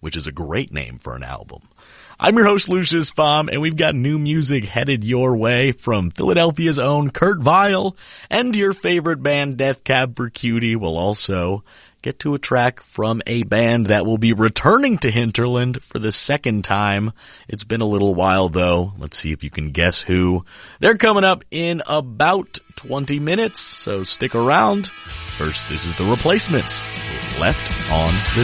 which is a great name for an album. I'm your host, Lucius Pfam, and we've got new music headed your way from Philadelphia's own Kurt Vile, and your favorite band, Death Cab for Cutie, will also get to a track from a band that will be returning to Hinterland for the second time. It's been a little while, though. Let's see if you can guess who. They're coming up in about 20 minutes, so stick around. First, this is The Replacements with Left on the